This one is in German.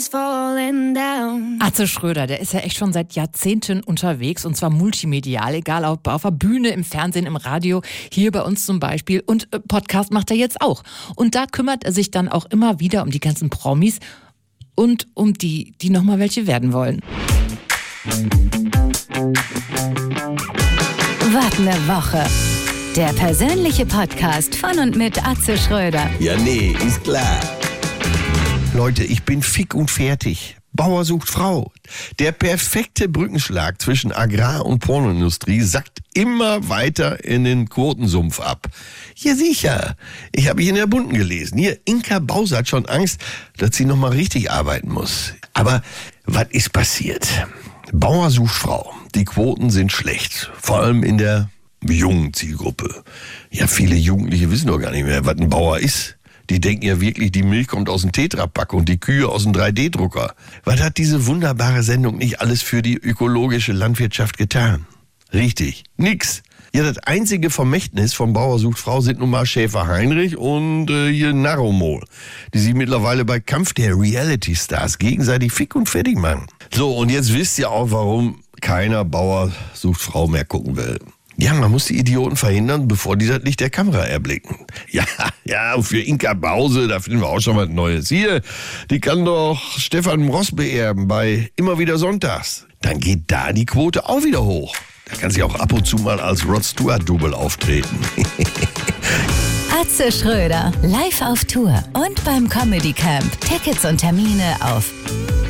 Atze Schröder, der ist ja echt schon seit Jahrzehnten unterwegs und zwar multimedial, egal ob auf der Bühne, im Fernsehen, im Radio, hier bei uns zum Beispiel und Podcast macht er jetzt auch. Und da kümmert er sich dann auch immer wieder um die ganzen Promis und um die nochmal welche werden wollen. Was ne Woche. Der persönliche Podcast von und mit Atze Schröder. Ja, nee, ist klar. Leute, ich bin fick und fertig. Bauer sucht Frau. Der perfekte Brückenschlag zwischen Agrar- und Pornoindustrie sackt immer weiter in den Quotensumpf ab. Ja, sicher. Ich habe hier in der Bunten gelesen. Hier, Inka Bause hat schon Angst, dass sie nochmal richtig arbeiten muss. Aber was ist passiert? Bauer sucht Frau. Die Quoten sind schlecht. Vor allem in der jungen Zielgruppe. Ja, viele Jugendliche wissen doch gar nicht mehr, was ein Bauer ist. Die denken ja wirklich, die Milch kommt aus dem Tetrapack und die Kühe aus dem 3D-Drucker. Was hat diese wunderbare Sendung nicht alles für die ökologische Landwirtschaft getan? Richtig, nix. Ja, das einzige Vermächtnis von Bauer sucht Frau sind nun mal Schäfer Heinrich und hier Naromol, die sich mittlerweile bei Kampf der Reality-Stars gegenseitig fick und fertig machen. So, und jetzt wisst ihr auch, warum keiner Bauer sucht Frau mehr gucken will. Ja, man muss die Idioten verhindern, bevor die das Licht der Kamera erblicken. Ja, und für Inka Bause, da finden wir auch schon was Neues. Hier, die kann doch Stefan Ross beerben bei Immer wieder Sonntags. Dann geht da die Quote auch wieder hoch. Da kann sie auch ab und zu mal als Rod Stewart-Double auftreten. Atze Schröder, live auf Tour und beim Comedy Camp. Tickets und Termine auf